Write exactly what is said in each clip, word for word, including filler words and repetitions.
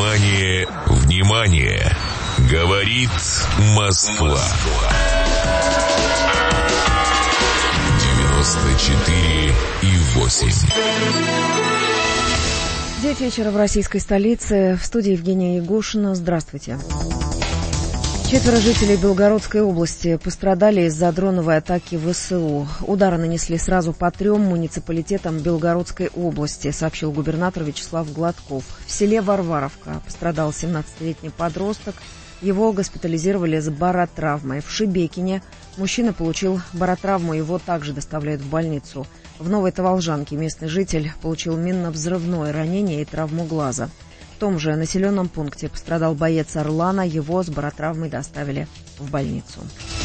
Внимание, внимание! Говорит Москва. девяносто четыре и восемь. Девять вечера в российской столице. В студии Евгения Ягушина. Здравствуйте. Четверо жителей Белгородской области пострадали из-за дроновой атаки ВСУ. Удары нанесли сразу по трем муниципалитетам Белгородской области, сообщил губернатор Вячеслав Гладков. В селе Варваровка пострадал семнадцатилетний подросток. Его госпитализировали с баротравмой. В Шебекине мужчина получил баротравму, его также доставляют в больницу. В Новой Таволжанке местный житель получил минно-взрывное ранение и травму глаза. В том же населенном пункте пострадал боец «Орлана», его с баротравмой доставили в больницу.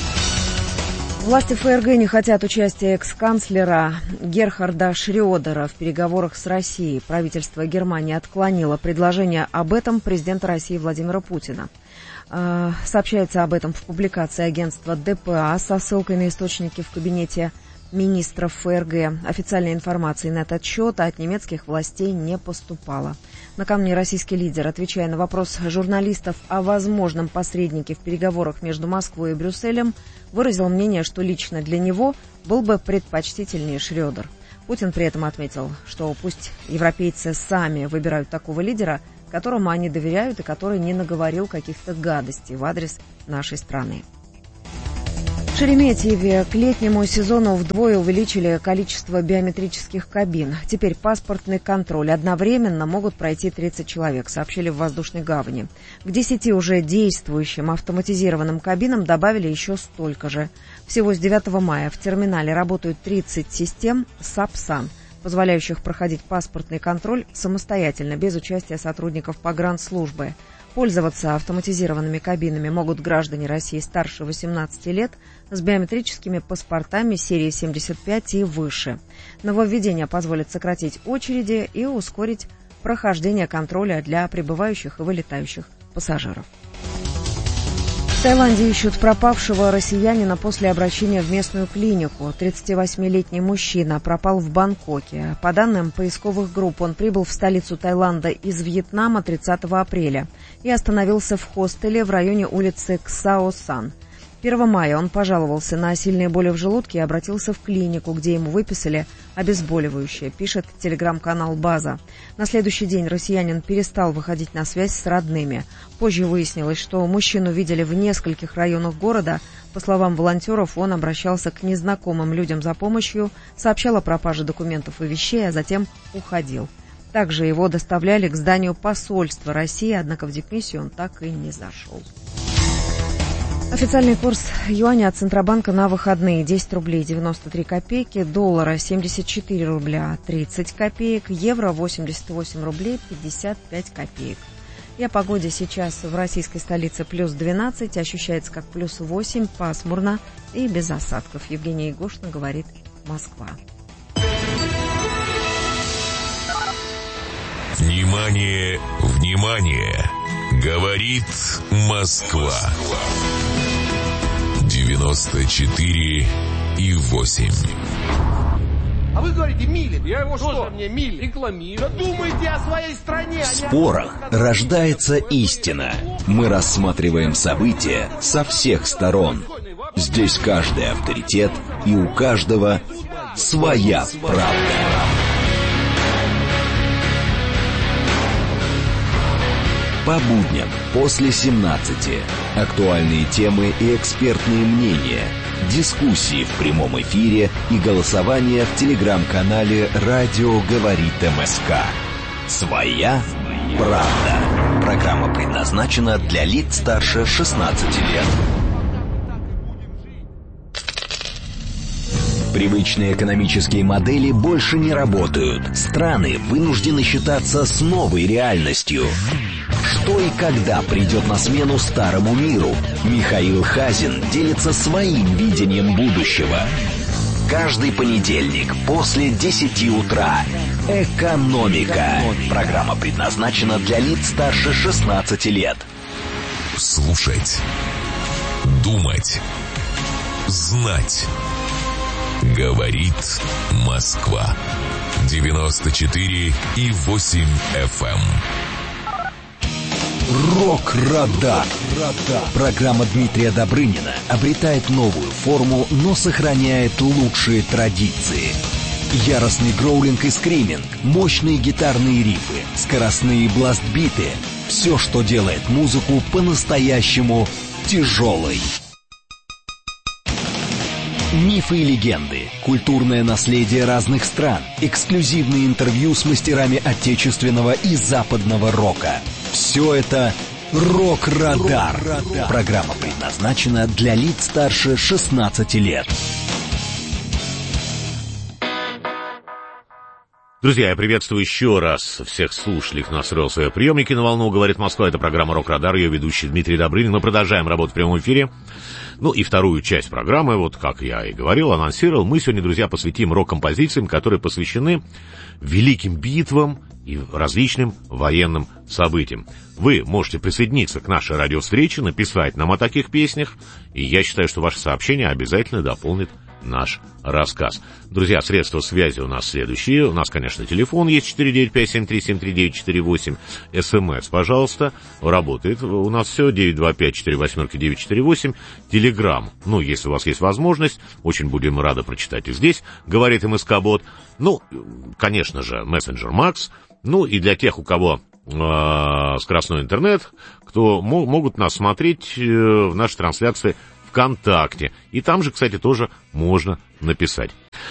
Власти ФРГ не хотят участия экс-канцлера Герхарда Шрёдера в переговорах с Россией. Правительство Германии отклонило предложение об этом президента России Владимира Путина. Сообщается об этом в публикации агентства ДПА со ссылкой на источники в кабинете министров ФРГ. Официальной информации на этот счет от немецких властей не поступало. Накануне российский лидер, отвечая на вопрос журналистов о возможном посреднике в переговорах между Москвой и Брюсселем, выразил мнение, что лично для него был бы предпочтительнее Шрёдер. Путин при этом отметил, что пусть европейцы сами выбирают такого лидера, которому они доверяют и который не наговорил каких-то гадостей в адрес нашей страны. В Шереметьеве к летнему сезону вдвое увеличили количество биометрических кабин. Теперь паспортный контроль одновременно могут пройти тридцать человек, сообщили в воздушной гавани. К десяти уже действующим автоматизированным кабинам добавили еще столько же. Всего с девятого мая в терминале работают тридцать систем САПСАН, позволяющих проходить паспортный контроль самостоятельно, без участия сотрудников погранслужбы. Пользоваться автоматизированными кабинами могут граждане России старше восемнадцати лет с биометрическими паспортами серии семьдесят пять и выше. Нововведение позволит сократить очереди и ускорить прохождение контроля для прибывающих и вылетающих пассажиров. В Таиланде ищут пропавшего россиянина после обращения в местную клинику. тридцативосьмилетний мужчина пропал в Бангкоке. По данным поисковых групп, он прибыл в столицу Таиланда из Вьетнама тридцатого апреля и остановился в хостеле в районе улицы Ксао-Сан. первого мая он пожаловался на сильные боли в желудке и обратился в клинику, где ему выписали обезболивающее, пишет телеграм-канал «База». На следующий день россиянин перестал выходить на связь с родными. Позже выяснилось, что мужчину видели в нескольких районах города. По словам волонтеров, он обращался к незнакомым людям за помощью, сообщал о пропаже документов и вещей, а затем уходил. Также его доставляли к зданию посольства России, однако в дипмиссию он так и не зашел. Официальный курс юаня от Центробанка на выходные: десять рублей девяносто три копейки, доллара семьдесят четыре рубля тридцать копеек, евро восемьдесят восемь рублей пятьдесят пять копеек. И о погоде: сейчас в российской столице плюс двенадцать, ощущается как плюс восемь, пасмурно и без осадков. Евгения Ягушина, говорит Москва. Внимание, внимание! Говорит Москва. девяносто четыре и восемь. А вы говорите Милин. Я его что? Мне Милин. Рекламирую. Да думайте о своей стране. В спорах рождается истина. Мы рассматриваем события со всех сторон. Здесь каждый авторитет, и у каждого своя правда. По будням после семнадцати. Актуальные темы и экспертные мнения. Дискуссии в прямом эфире и голосование в телеграм-канале «Радио говорит МСК». Своя правда. Программа предназначена для лиц старше шестнадцати лет. Привычные экономические модели больше не работают. Страны вынуждены считаться с новой реальностью. Что и когда придет на смену старому миру? Михаил Хазин делится своим видением будущего. Каждый понедельник после десяти утра. Экономика. Программа предназначена для лиц старше шестнадцати лет. Слушать, думать, знать. Говорит Москва. девяносто четыре и восемь эф эм. Рок-Радар. Программа Дмитрия Добрынина обретает новую форму, но сохраняет лучшие традиции. Яростный гроулинг и скриминг, мощные гитарные рифы, скоростные бласт-биты — все, что делает музыку по-настоящему тяжелой. Мифы и легенды, культурное наследие разных стран, эксклюзивные интервью с мастерами отечественного и западного рока. Все это «Рок-Радар». Программа предназначена для лиц старше шестнадцати лет. Друзья, я приветствую еще раз всех слушателей, кто настроил свои приемники на волну. Говорит Москва, это программа «Рок-Радар», ее ведущий Дмитрий Добрынин. Мы продолжаем работу в прямом эфире. Ну и вторую часть программы, вот как я и говорил, анонсировал, мы сегодня, друзья, посвятим рок-композициям, которые посвящены великим битвам и различным военным событиям. Вы можете присоединиться к нашей радиовстрече, написать нам о таких песнях, и я считаю, что ваше сообщение обязательно дополнит наш рассказ. Друзья, средства связи у нас следующие. У нас, конечно, телефон есть четыре девять пять семь три семь три девять четыре восемь. СМС, пожалуйста, работает. У нас все девять два пять четыре восемь девять четыре восемь. Телеграм. Ну, если у вас есть возможность, очень будем рады прочитать и здесь. Говорит МСК-бот. Ну, конечно же, мессенджер Макс. Ну, и для тех, у кого э, скоростной интернет, кто мо- могут нас смотреть э, в нашей трансляции ВКонтакте. И там же, кстати, тоже можно написать.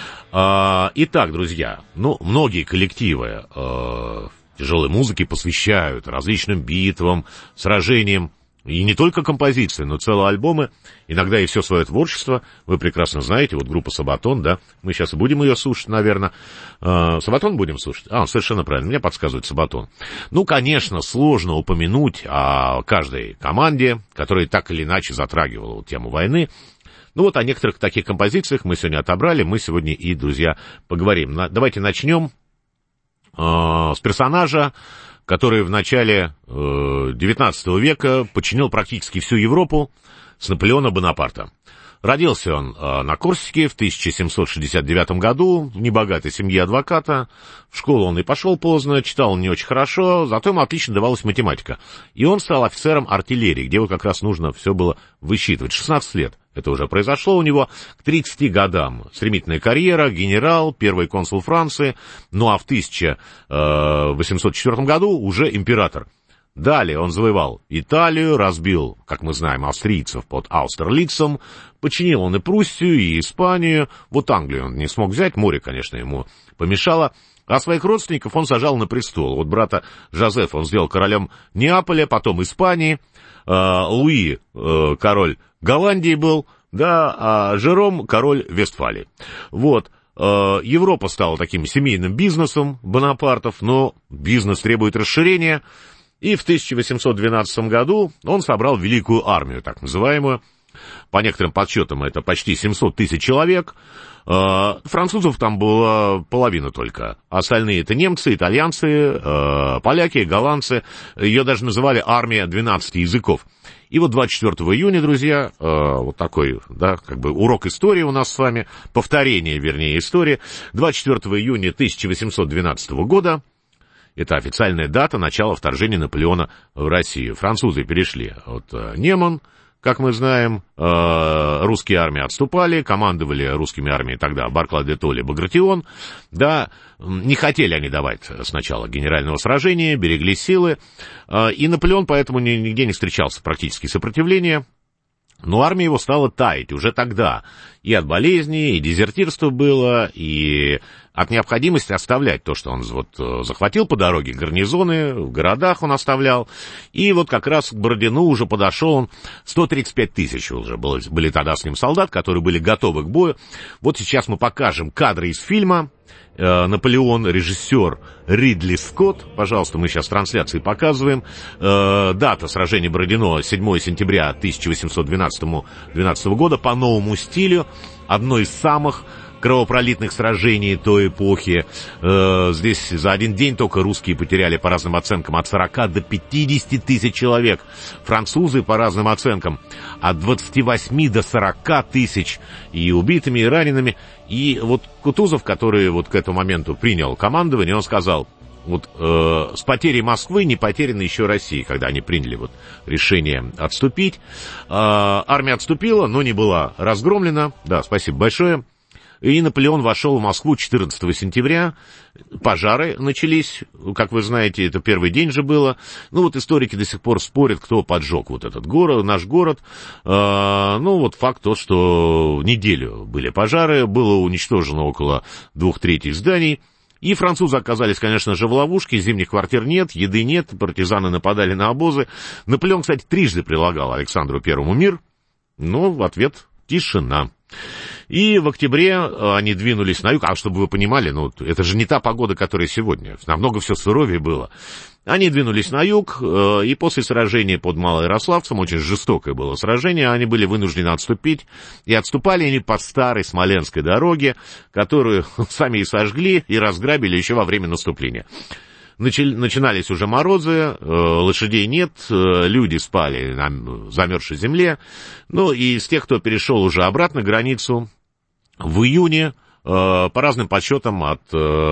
А, итак, друзья, ну, многие коллективы а, тяжелой музыки посвящают различным битвам, сражениям. И не только композиции, но целые альбомы, иногда и все свое творчество. Вы прекрасно знаете, вот группа «Сабатон», да, мы сейчас и будем ее слушать, наверное. А, «Сабатон» будем слушать? А, совершенно правильно, мне подсказывает «Сабатон». Ну, конечно, сложно упомянуть о каждой команде, которая так или иначе затрагивала тему войны. Ну, вот о некоторых таких композициях мы сегодня отобрали, мы сегодня и, друзья, поговорим. Давайте начнем а, с персонажа, который в начале э, девятнадцатого века подчинил практически всю Европу, с Наполеона Бонапарта. Родился он э, на Корсике в тысяча семьсот шестьдесят девятом году, в небогатой семье адвоката. В школу он и пошел поздно, читал он не очень хорошо, зато ему отлично давалась математика. И он стал офицером артиллерии, где вот как раз нужно все было высчитывать. шестнадцать лет это уже произошло у него. К тридцати годам стремительная карьера, генерал, первый консул Франции. Ну а в тысяча восемьсот четвёртом году уже император. Далее он завоевал Италию, разбил, как мы знаем, австрийцев под Аустерлицем, подчинил он и Пруссию, и Испанию. Вот Англию он не смог взять, море, конечно, ему помешало. А своих родственников он сажал на престол. Вот брата Жозефа он сделал королем Неаполя, потом Испании. Луи король Голландии был, да, а Жером король Вестфалии. Вот. Европа стала таким семейным бизнесом Бонапартов, но бизнес требует расширения. И в тысяча восемьсот двенадцатом году он собрал великую армию, так называемую. По некоторым подсчетам это почти семьсот тысяч человек. Французов там была половина только. Остальные это немцы, итальянцы, поляки, голландцы. Ее даже называли армия двенадцати языков. И вот двадцать четвёртого июня, друзья, вот такой, да, как бы урок истории у нас с вами, повторение, вернее, истории. двадцать четвёртого июня тысяча восемьсот двенадцатого года, это официальная дата начала вторжения Наполеона в Россию. Французы перешли от Неман, как мы знаем, русские армии отступали, командовали русскими армиями тогда Барклай-де-Толли, Багратион, да, не хотели они давать сначала генерального сражения, берегли силы, и Наполеон поэтому нигде не встречался практически сопротивления. Но армия его стала таять уже тогда. И от болезней, и дезертирства было, и от необходимости оставлять то, что он вот захватил по дороге, гарнизоны, в городах он оставлял. И вот как раз к Бородину уже подошел он, сто тридцать пять тысяч уже было, были тогда с ним солдат, которые были готовы к бою. Вот сейчас мы покажем кадры из фильма. Наполеон, режиссер Ридли Скотт. Пожалуйста, мы сейчас трансляции показываем. Дата сражения Бородино седьмого сентября тысяча восемьсот двенадцатого года по новому стилю. Одно из самых кровопролитных сражений той эпохи. Здесь за один день только русские потеряли по разным оценкам от сорока до пятидесяти тысяч человек. Французы по разным оценкам от двадцати восьми до сорока тысяч и убитыми, и ранеными. И вот Кутузов, который вот к этому моменту принял командование, он сказал: вот э, с потерей Москвы не потеряна еще Россия, когда они приняли вот решение отступить. Э, армия отступила, но не была разгромлена. Да, спасибо большое. И Наполеон вошел в Москву четырнадцатого сентября. Пожары начались, как вы знаете, это первый день же было. Ну вот историки до сих пор спорят, кто поджег вот этот город, наш город. Э, ну вот факт то, что неделю были пожары, было уничтожено около двух третей зданий. И французы оказались, конечно же, в ловушке, зимних квартир нет, еды нет, партизаны нападали на обозы. Наполеон, кстати, трижды предлагал Александру Первому мир, но в ответ тишина. И в октябре они двинулись на юг, а чтобы вы понимали, ну, это же не та погода, которая сегодня, намного все суровее было. Они двинулись на юг, и после сражения под Малоярославцем, очень жестокое было сражение, они были вынуждены отступить, и отступали они по старой Смоленской дороге, которую сами и сожгли, и разграбили еще во время наступления. Начинались уже морозы, лошадей нет, люди спали на замерзшей земле. Ну, и из тех, кто перешел уже обратно границу, в июне, по разным подсчетам, от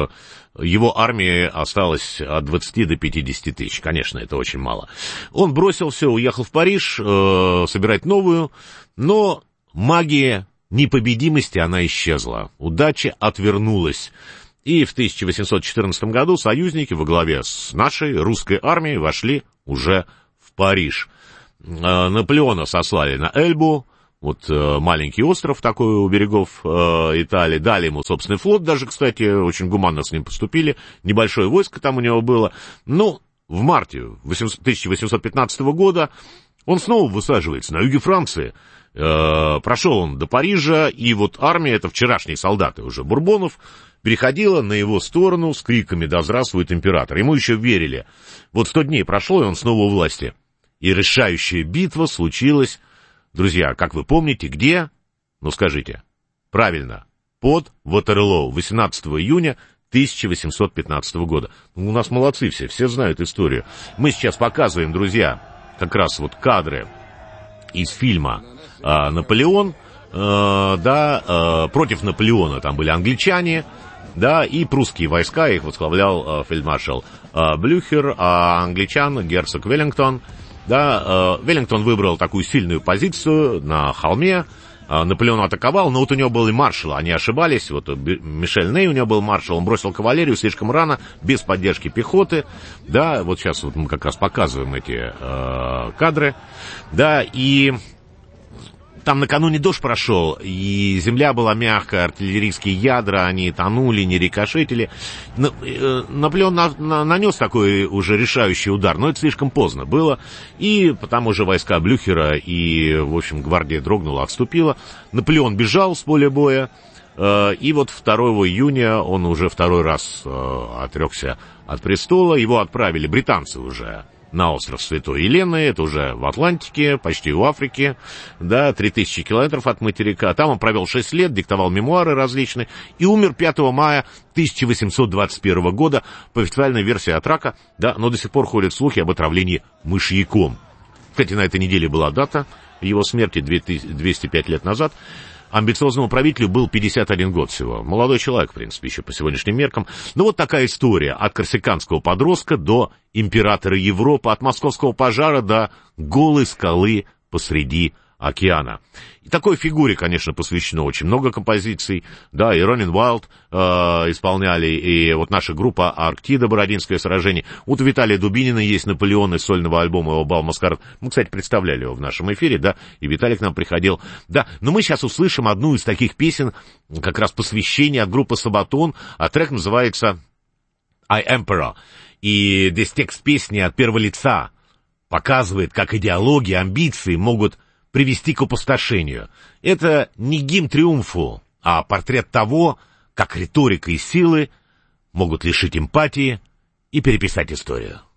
его армии осталось от двадцати до пятидесяти тысяч. Конечно, это очень мало. Он бросил все, уехал в Париж, собирать новую, но магия непобедимости, она исчезла. Удача отвернулась. И в тысяча восемьсот четырнадцатом году союзники во главе с нашей русской армией вошли уже в Париж. Наполеона сослали на Эльбу, вот маленький остров такой у берегов Италии. Дали ему собственный флот даже, кстати, очень гуманно с ним поступили. Небольшое войско там у него было. Ну, в марте тысяча восемьсот пятнадцатого года он снова высаживается на юге Франции. Прошел он до Парижа, и вот армия, это вчерашние солдаты уже Бурбонов, переходила на его сторону с криками «Да здравствует император!». Ему еще верили. Вот сто дней прошло, и он снова у власти. И решающая битва случилась, друзья, как вы помните, где? Ну, скажите. Правильно, под Ватерлоу, восемнадцатого июня тысяча восемьсот пятнадцатого года. Ну, у нас молодцы все, все знают историю. Мы сейчас показываем, друзья, как раз вот кадры из фильма а, «Наполеон». А, да, а, против Наполеона там были англичане, да, и прусские войска, их возглавлял а, фельдмаршал а, Блюхер, а англичан герцог Веллингтон. Да, а, Веллингтон выбрал такую сильную позицию на холме, а, Наполеон атаковал, но вот у него был и маршал, они ошибались, вот Мишель Ней у него был маршал, он бросил кавалерию слишком рано, без поддержки пехоты, да, вот сейчас вот мы как раз показываем эти а, кадры, да, и... Там накануне дождь прошел, и земля была мягкая, артиллерийские ядра, они тонули, не рикошетили. Наполеон на, на, нанес такой уже решающий удар, но это слишком поздно было. И там уже войска Блюхера и, в общем, гвардия дрогнула, отступила. Наполеон бежал с поля боя, и вот второго июня он уже второй раз отрекся от престола. Его отправили британцы уже на остров Святой Елены, это уже в Атлантике, почти в Африке, да, три тысячи километров от материка. Там он провел шесть лет, диктовал мемуары различные и умер пятого мая тысяча восемьсот двадцать первого года, по официальной версии от рака, да, но до сих пор ходят слухи об отравлении мышьяком. Кстати, на этой неделе была дата его смерти, двести пять лет назад. Амбициозному правителю был пятьдесят один год всего. Молодой человек, в принципе, еще по сегодняшним меркам. Ну, вот такая история. От корсиканского подростка до императора Европы, от московского пожара до голой скалы посреди океана. И такой фигуре, конечно, посвящено очень много композиций. Да, и Ронин Уайлд э, исполняли, и вот наша группа «Арктида», «Бородинское сражение». Вот у Виталия Дубинина есть «Наполеон» из сольного альбома его «Бал Маскарад». Мы, кстати, представляли его в нашем эфире, да, и Виталий к нам приходил. Да, но мы сейчас услышим одну из таких песен, как раз посвящение от группы «Сабатон», а трек называется «I Emperor». И здесь текст песни от первого лица показывает, как идеологии, амбиции могут привести к опустошению. Это не гимн триумфу, а портрет того, как риторика и силы могут лишить эмпатии и переписать историю.